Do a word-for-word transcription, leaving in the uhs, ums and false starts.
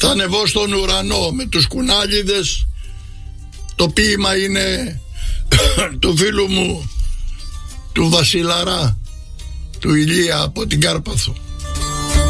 Θα ανεβώ στον ουρανό με τους κουνάλιδες. Το ποίημα είναι του φίλου μου του Βασιλαρά, του Ηλία από την Κάρπαθο.